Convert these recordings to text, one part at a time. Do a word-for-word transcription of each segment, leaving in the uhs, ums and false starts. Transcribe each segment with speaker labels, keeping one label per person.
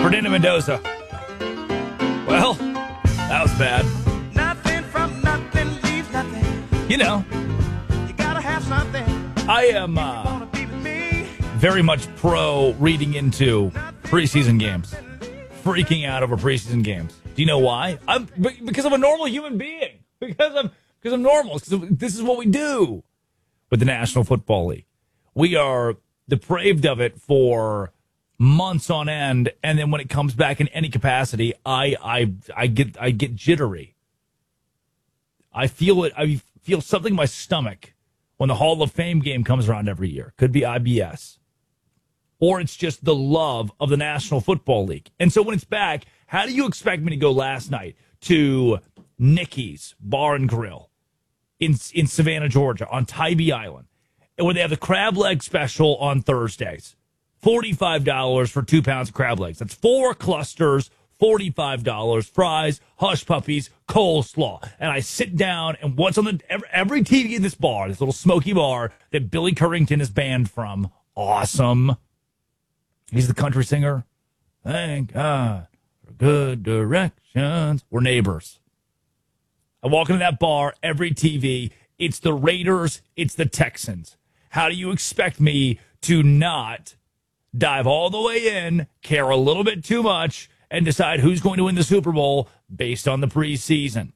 Speaker 1: Fernando Mendoza. Well, that was bad.
Speaker 2: Nothing from nothing leaves nothing.
Speaker 1: You know,
Speaker 2: You gotta have something.
Speaker 1: I am uh,
Speaker 2: Wanna be with me?
Speaker 1: very much pro reading into preseason games, freaking out over preseason games. Do you know why? I'm because I'm a normal human being. Because I'm because I'm normal. Because this is what we do with the National Football League. We are depraved of it for months on end, and then when it comes back in any capacity, I I I get I get jittery. I feel it. I feel something in my stomach when the Hall of Fame game comes around every year. Could be I B S. Or it's just the love of the National Football League. And so when it's back, how do you expect me to go last night to Nicky's Bar and Grill in in Savannah, Georgia, on Tybee Island, where they have the crab leg special on Thursdays? forty-five dollars for two pounds of crab legs. That's four clusters, forty-five dollars, fries, hush puppies, coleslaw. And I sit down, and what's on the every, every T V in this bar, this little smoky bar that Billy Currington is banned from. Awesome. He's the country singer. Thank God for good directions. We're neighbors. I walk into that bar, every T V, it's the Raiders, it's the Texans. How do you expect me to not dive all the way in, care a little bit too much, and decide who's going to win the Super Bowl based on the preseason?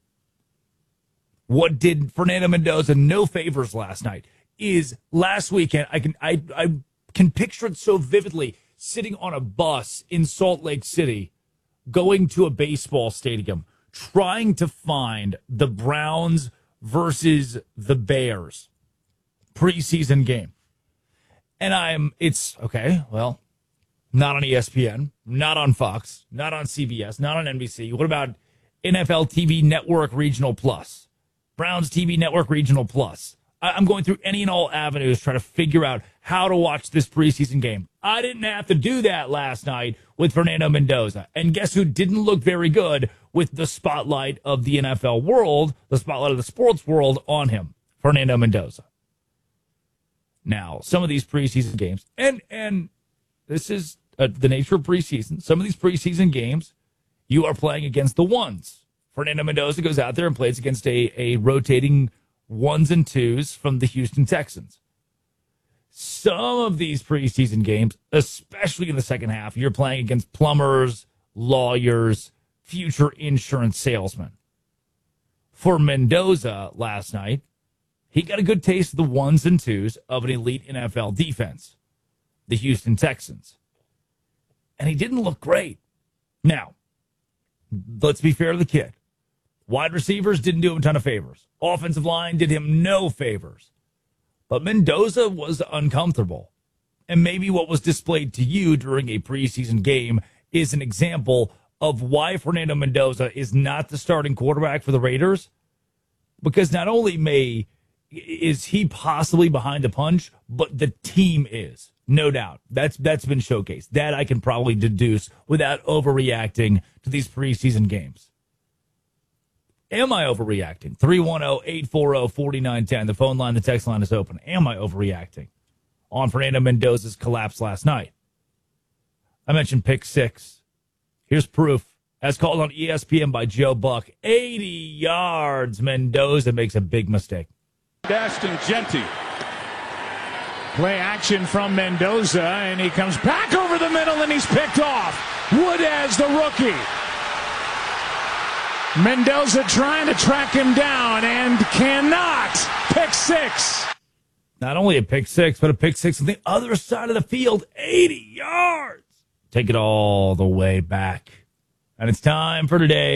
Speaker 1: What did Fernando Mendoza no favors last night is last weekend. I can I I can picture it so vividly, sitting on a bus in Salt Lake City, going to a baseball stadium, trying to find the Browns versus the Bears preseason game. And I'm, it's, okay, well, not on E S P N, not on Fox, not on C B S, not on N B C. What about N F L T V Network Regional Plus? Browns T V Network Regional Plus. I, I'm going through any and all avenues trying to figure out how to watch this preseason game. I didn't have to do that last night with Fernando Mendoza. And guess who didn't look very good with the spotlight of the N F L world, the spotlight of the sports world on him? Fernando Mendoza. Now, some of these preseason games, and and this is uh, the nature of preseason, some of these preseason games, you are playing against the ones. Fernando Mendoza goes out there and plays against a, a rotating ones and twos from the Houston Texans. Some of these preseason games, especially in the second half, you're playing against plumbers, lawyers, future insurance salesmen. For Mendoza last night, he got a good taste of the ones and twos of an elite N F L defense, the Houston Texans. And he didn't look great. Now, let's be fair to the kid. Wide receivers didn't do him a ton of favors. Offensive line did him no favors. But Mendoza was uncomfortable. And maybe what was displayed to you during a preseason game is an example of why Fernando Mendoza is not the starting quarterback for the Raiders. Because not only may... is he possibly behind the punch, but the team is. No doubt. That's that's been showcased. That I can probably deduce without overreacting to these preseason games. Am I overreacting? three one zero, eight four zero, four nine one zero. The phone line, the text line is open. Am I overreacting on Fernando Mendoza's collapse last night? I mentioned pick six. Here's proof. As called on E S P N by Joe Buck. eighty yards. Mendoza makes a big mistake.
Speaker 3: Ashton Genty. Play action from Mendoza, and he comes back over the middle, and he's picked off. Wood as the rookie. Mendoza trying to track him down and cannot. Pick six.
Speaker 1: Not only a pick six, but a pick six on the other side of the field. eighty yards. Take it all the way back. And it's time for today.